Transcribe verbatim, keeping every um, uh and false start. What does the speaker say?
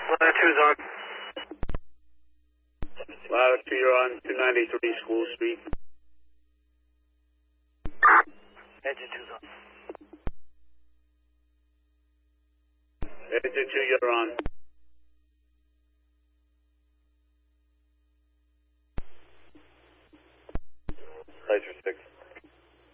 Ladder two's on. Ladder two, you're on two ninety-three School Street. Engine two's on. Engine two, you're on. Laser six.